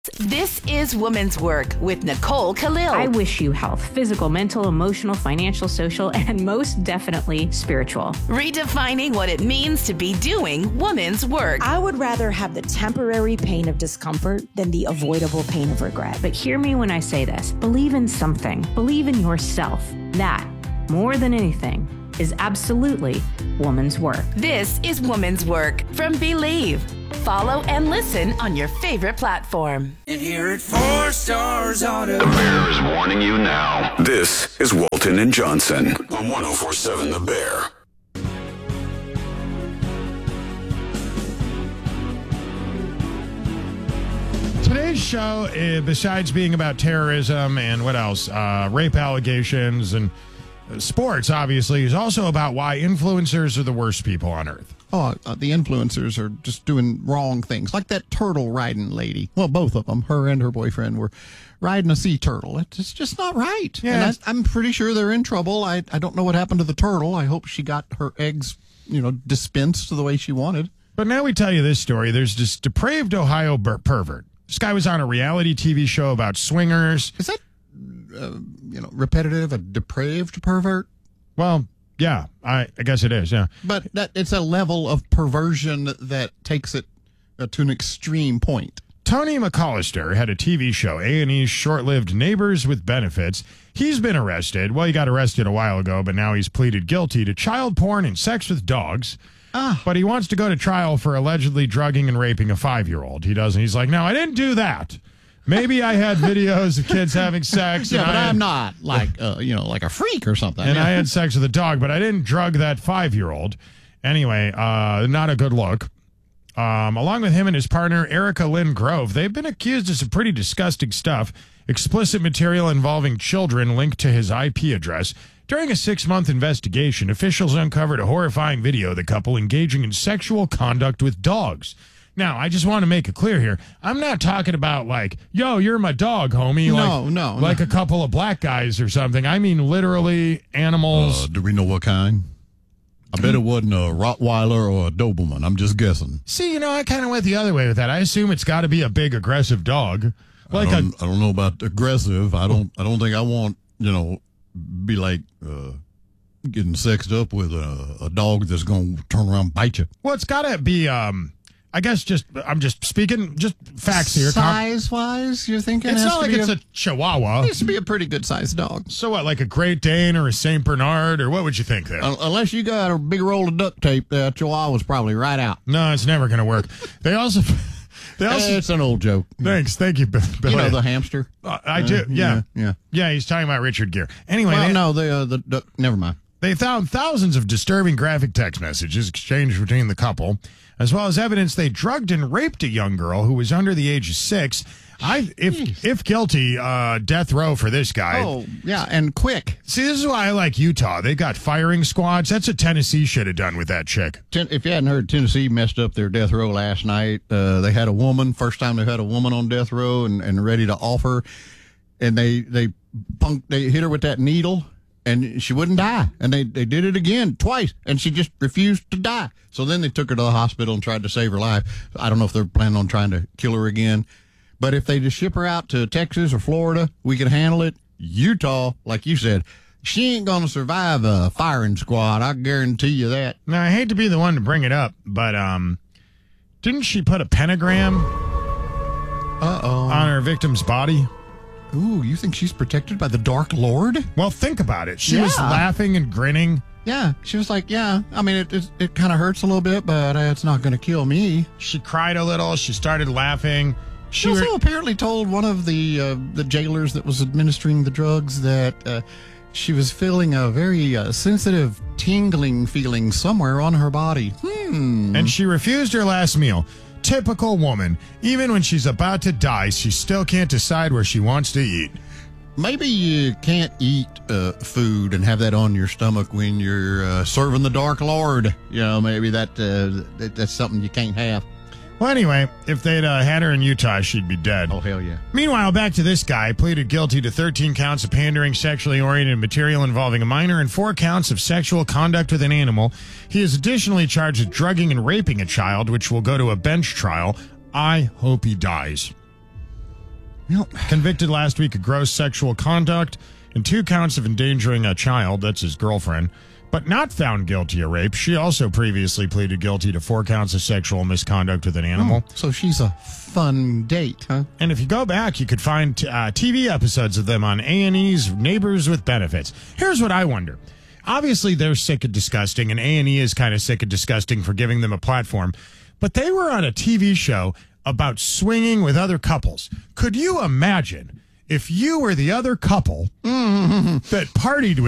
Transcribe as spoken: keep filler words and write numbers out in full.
This is Woman's Work with Nicole Khalil. I wish you health, physical, mental, emotional, financial, social, and most definitely spiritual. Redefining what it means to be doing woman's work. I would rather have the temporary pain of discomfort than the avoidable pain of regret. But hear me when I say this. Believe in something. Believe in yourself. That, more than anything, is absolutely woman's work. This is Woman's Work from Believe. Follow and listen on your favorite platform. And here at Four Stars Auto. The Bear is warning you now. This is Walton and Johnson on one oh four point seven The Bear. Today's show, uh, besides being about terrorism and what else, uh, rape allegations and uh, sports, obviously, is also about why influencers are the worst people on earth. Oh, uh, the influencers are just doing wrong things, like that turtle riding lady. Well, both of them, her and her boyfriend, were riding a sea turtle. It's just not right. Yeah. And I, I'm pretty sure they're in trouble. I, I don't know what happened to the turtle. I hope she got her eggs, you know, dispensed the way she wanted. But now we tell you this story. There's this depraved Ohio per- pervert. This guy was on a reality T V show about swingers. Is that, uh, you know, repetitive, a depraved pervert? Well, yeah, I, I guess it is, yeah. But that it's a level of perversion that takes it uh, to an extreme point. Tony McCollister had a T V show, A and E's short-lived Neighbors with Benefits. He's been arrested. Well, he got arrested a while ago, but now he's pleaded guilty to child porn and sex with dogs. Ah. But he wants to go to trial for allegedly drugging and raping a five-year-old. He doesn't. He's like, no, I didn't do that. Maybe I had videos of kids having sex. Yeah, and but I had, I'm not like, uh, you know, like a freak or something. And yeah. I had sex with a dog, but I didn't drug that five-year-old. Anyway, uh, not a good look. Um, along with him and his partner, Erica Lynn Grove, they've been accused of some pretty disgusting stuff. Explicit material involving children linked to his I P address. During a six-month investigation, officials uncovered a horrifying video of the couple engaging in sexual conduct with dogs. Now, I just want to make it clear here. I'm not talking about like, yo, you're my dog, homie. No, like, no, Like no. a couple of black guys or something. I mean, literally animals. Uh, do we know what kind? I bet it wasn't a Rottweiler or a Doberman. I'm just guessing. See, you know, I kind of went the other way with that. I assume it's got to be a big, aggressive dog. Like I a, don't, I don't know about aggressive. I don't. I don't think I want, you know, be like uh, getting sexed up with a, a dog that's going to turn around and bite you. well, it's got to be, um, I guess just, I'm just speaking, just facts here. Com- Size-wise, you're thinking It's it has not to like be it's a, Chihuahua. It needs to be a pretty good-sized dog. So what, like a Great Dane or a Saint Bernard, or what would you think there? Un- Unless you got a big roll of duct tape, that Chihuahua's probably right out. No, it's never going to work. They also, they also, It's an old joke. thanks, thank you, Billy. You know the hamster? Uh, I do, Uh, yeah. yeah. Yeah, he's talking about Richard Gere. Anyway, Well, they, no, the, uh, the duck, never mind. they found thousands of disturbing graphic text messages exchanged between the couple, as well as evidence they drugged and raped a young girl who was under the age of six. I, if if guilty, uh, death row for this guy. Oh, yeah, and quick. See, this is why I like Utah. They got firing squads. That's what Tennessee should have done with that chick. Ten- If you hadn't heard, Tennessee messed up their death row last night. Uh, they had a woman, first time they've had a woman on death row and, and ready to offer, and they they punk, they hit her with that needle, and she wouldn't die. And they, they did it again twice, and she just refused to die. So then they took her to the hospital and tried to save her life. I don't know if they're planning on trying to kill her again. But if they just ship her out to Texas or Florida, we could handle it. Utah, like you said, she ain't going to survive a firing squad. I guarantee you that. Now, I hate to be the one to bring it up, but um, didn't she put a pentagram Uh-oh. on her victim's body? Ooh, you think she's protected by the Dark Lord? Well, think about it. She was Yeah. laughing and grinning. Yeah, she was like, yeah, I mean, it it, it kind of hurts a little bit, but uh, it's not going to kill me. She cried a little. She started laughing. She She also were, apparently told one of the uh, the jailers that was administering the drugs that uh, she was feeling a very uh, sensitive, tingling feeling somewhere on her body. Hmm. and she refused her last meal. Typical woman. Even when she's about to die, she still can't decide where she wants to eat. Maybe you can't eat uh, food and have that on your stomach when you're uh, serving the Dark Lord. You know, maybe that, uh, that that's something you can't have. Well, anyway, if they'd uh, had her in Utah, she'd be dead. Oh, hell yeah. Meanwhile, back to this guy, pleaded guilty to thirteen counts of pandering sexually oriented material involving a minor and four counts of sexual conduct with an animal. He is additionally charged with drugging and raping a child, which will go to a bench trial. I hope he dies. Yep. Convicted last week of gross sexual conduct and two counts of endangering a child. That's his girlfriend. But not found guilty of rape. She also previously pleaded guilty to four counts of sexual misconduct with an animal. Oh, so she's a fun date, huh? And if you go back, you could find uh, T V episodes of them on A and E's Neighbors with Benefits. Here's what I wonder. Obviously, they're sick and disgusting, and A and E is kind of sick and disgusting for giving them a platform. But they were on a T V show about swinging with other couples. Could you imagine if you were the other couple that partied with